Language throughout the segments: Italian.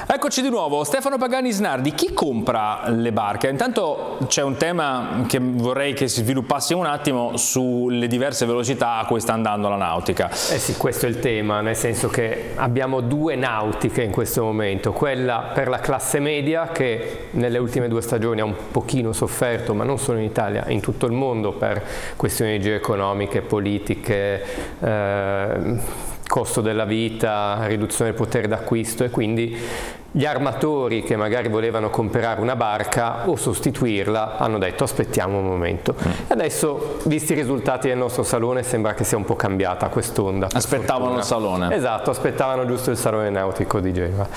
Eccoci di nuovo, Stefano Pagani Snardi. Chi compra le barche? Intanto c'è un tema che vorrei che si sviluppasse un attimo sulle diverse velocità a cui sta andando la nautica. Eh sì, questo è il tema, nel senso che abbiamo due nautiche in questo momento, quella per la classe media che nelle ultime 2 stagioni ha un pochino sofferto, ma non solo in Italia, in tutto il mondo per questioni geoeconomiche, politiche, costo della vita, riduzione del potere d'acquisto, e quindi gli armatori che magari volevano comprare una barca o sostituirla hanno detto aspettiamo un momento. E adesso, visti i risultati del nostro salone, sembra che sia un po' cambiata quest'onda. Aspettavano il salone. Esatto, aspettavano giusto il salone nautico di Genova.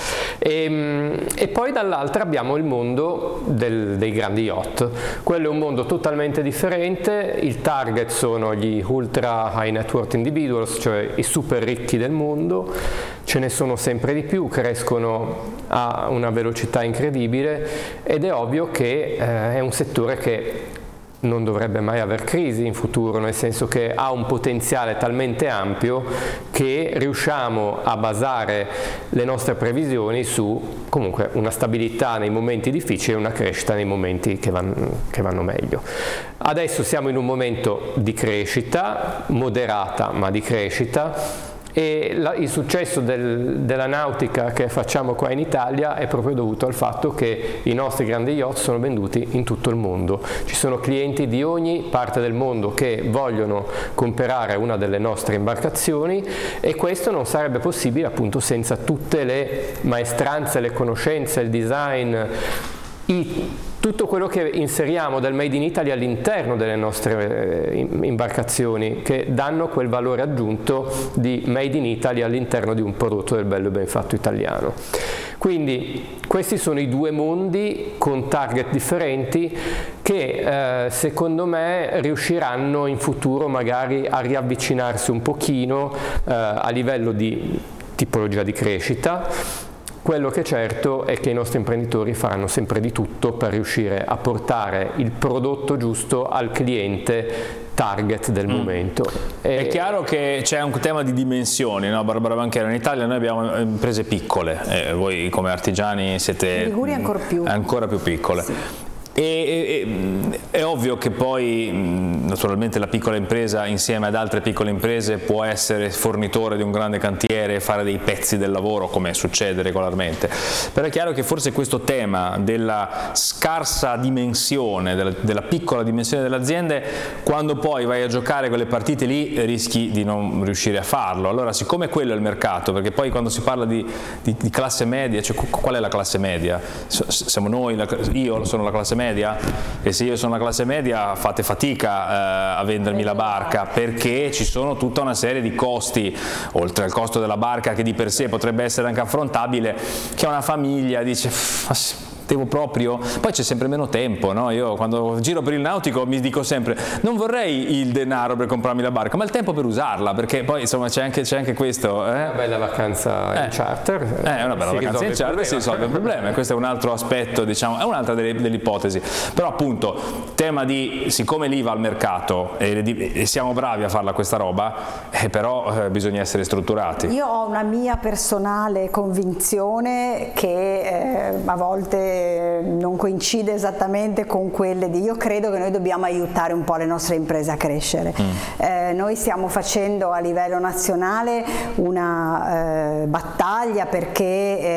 E poi dall'altra abbiamo il mondo dei grandi yacht. Quello è un mondo totalmente differente. Il target sono gli ultra high net worth individuals, cioè i super ricchi del mondo. Ce ne sono sempre di più, crescono a una velocità incredibile ed è ovvio che è un settore che non dovrebbe mai aver crisi in futuro, nel senso che ha un potenziale talmente ampio che riusciamo a basare le nostre previsioni su comunque una stabilità nei momenti difficili e una crescita nei momenti che vanno meglio. Adesso siamo in un momento di crescita, moderata ma di crescita, e il successo della nautica che facciamo qua in Italia è proprio dovuto al fatto che i nostri grandi yacht sono venduti in tutto il mondo. Ci sono clienti di ogni parte del mondo che vogliono comprare una delle nostre imbarcazioni, e questo non sarebbe possibile appunto senza tutte le maestranze, le conoscenze, il design, tutto quello che inseriamo del Made in Italy all'interno delle nostre imbarcazioni, che danno quel valore aggiunto di Made in Italy all'interno di un prodotto del bello e ben fatto italiano. Quindi questi sono i due mondi con target differenti che secondo me riusciranno in futuro magari a riavvicinarsi un pochino a livello di tipologia di crescita. Quello che è certo è che i nostri imprenditori faranno sempre di tutto per riuscire a portare il prodotto giusto al cliente target del momento. È chiaro che c'è un tema di dimensioni, no? Barbara Banchero, in Italia noi abbiamo imprese piccole, voi come artigiani siete in Liguria ancora più piccole. Sì. È ovvio che poi naturalmente la piccola impresa insieme ad altre piccole imprese può essere fornitore di un grande cantiere e fare dei pezzi del lavoro, come succede regolarmente, però è chiaro che forse questo tema della scarsa dimensione, della piccola dimensione delle aziende, quando poi vai a giocare quelle partite lì rischi di non riuscire a farlo. Allora, siccome quello è il mercato, perché poi quando si parla di classe media, cioè qual è la classe media? Siamo noi, io sono la classe media, e se io sono la classe media fate fatica a vendermi la barca, perché ci sono tutta una serie di costi, oltre al costo della barca che di per sé potrebbe essere anche affrontabile, che una famiglia dice devo proprio, poi c'è sempre meno tempo, no? Io quando giro per il nautico mi dico sempre non vorrei il denaro per comprarmi la barca, ma il tempo per usarla, perché poi insomma c'è anche questo. Una bella vacanza in charter. Una bella vacanza in charter si risolve il problema, e questo è un altro aspetto, diciamo, è un'altra delle ipotesi. Però appunto, tema di, siccome lì va al mercato e siamo bravi a farla questa roba, però bisogna essere strutturati. Io ho una mia personale convinzione che a volte non coincide esattamente con quelle io credo che noi dobbiamo aiutare un po' le nostre imprese a crescere. Noi stiamo facendo a livello nazionale una battaglia perché